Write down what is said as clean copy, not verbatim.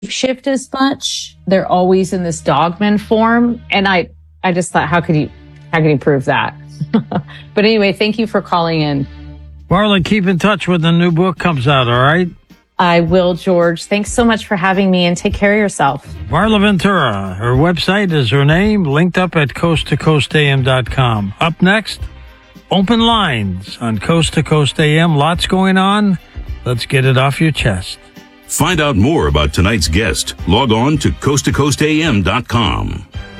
shift as much. They're always in this dogman form. And I just thought, how could you prove that? But anyway, thank you for calling in. Marla, keep in touch when the new book comes out, all right? I will, George. Thanks so much for having me, and take care of yourself. Marla Ventura. Her website is her name, linked up at coasttocoastam.com. Up next, open lines on Coast to Coast AM. Lots going on. Let's get it off your chest. Find out more about tonight's guest. Log on to coasttocoastam.com.